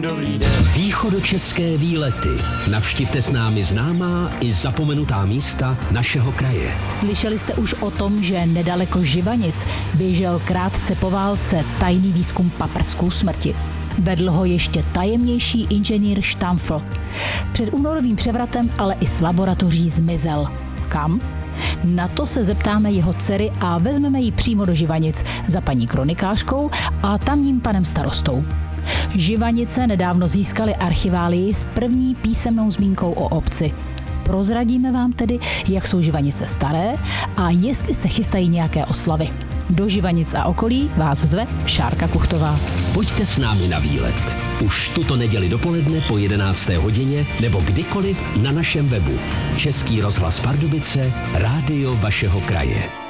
dobrý den. Východočeské výlety. Navštivte s námi známá i zapomenutá místa našeho kraje. Slyšeli jste už o tom, že nedaleko Živanic běžel krátce po válce tajný výzkum paprsků smrti. Vedl ho ještě tajemnější inženýr Štamfl. Před únorovým převratem ale i z laboratoří zmizel. Kam? Na to se zeptáme jeho dcery a vezmeme ji přímo do Živanic za paní kronikářkou a tamním panem starostou. Živanice nedávno získaly archiválii s první písemnou zmínkou o obci. Prozradíme vám tedy, jak jsou Živanice staré a jestli se chystají nějaké oslavy. Do Živanic a okolí vás zve Šárka Kuchtová. Pojďte s námi na výlet. Už tuto neděli dopoledne po 11. hodině nebo kdykoliv na našem webu. Český rozhlas Pardubice, rádio vašeho kraje.